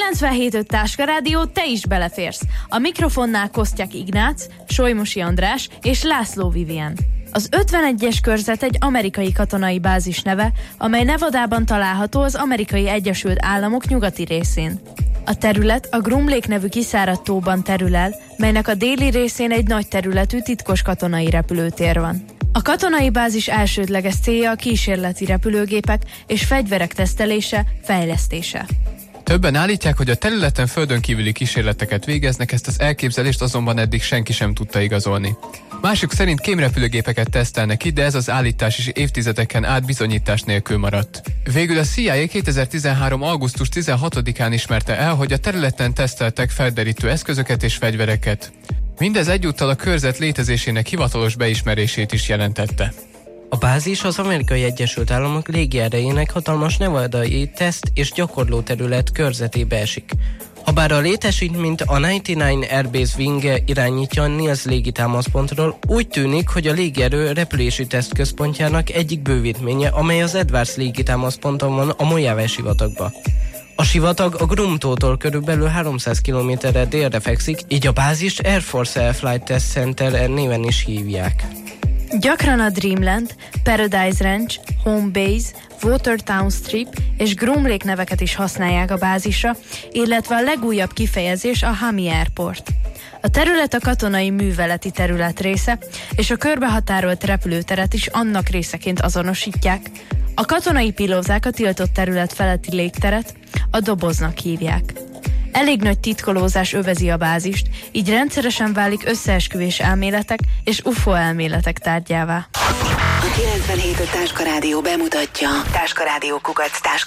97.5 Táska Rádió, te is beleférsz. A mikrofonnál Kosztyak Ignác, Solymosi András és László Vivien. Az 51-es körzet egy amerikai katonai bázis neve, amely Nevadában található az Amerikai Egyesült Államok nyugati részén. A terület a Groom Lake nevű kiszáradt tóban terül el, melynek a déli részén egy nagy területű titkos katonai repülőtér van. A katonai bázis elsődleges célja a kísérleti repülőgépek és fegyverek tesztelése, fejlesztése. Többen állítják, hogy a területen földön kívüli kísérleteket végeznek, ezt az elképzelést azonban eddig senki sem tudta igazolni. Mások szerint kémrepülőgépeket tesztelnek itt, de ez az állítás is évtizedeken át bizonyítás nélkül maradt. Végül a CIA 2013. augusztus 16-án ismerte el, hogy a területen teszteltek felderítő eszközöket és fegyvereket. Mindez egyúttal a körzet létezésének hivatalos beismerését is jelentette. A bázis az Amerikai Egyesült Államok légierejének hatalmas nevadai teszt- és gyakorló terület körzetébe esik. Habár a létesítményt a 99 Airbase Wing irányítja a Niels légitámaszpontról, úgy tűnik, hogy a légierő repülési tesztközpontjának egyik bővítménye, amely az Edwards légitámaszponton van a Mojave sivatagban. A sivatag a Groom-tótól körülbelül 300 km-re délre fekszik, így a bázist Air Force Air Flight Test Center néven is hívják. Gyakran a Dreamland, Paradise Ranch, Home Base, Watertown Strip és Groom Lake neveket is használják a bázisra, illetve a legújabb kifejezés a Hami Airport. A terület a katonai műveleti terület része, és a körbehatárolt repülőteret is annak részeként azonosítják. A katonai pilóták a tiltott terület feletti légteret a doboznak hívják. Elég nagy titkolózás övezi a bázist, így rendszeresen válik összeesküvés elméletek és UFO elméletek tárgyává. A 97.5 Táska Rádió bemutatja. Táska Rádió _.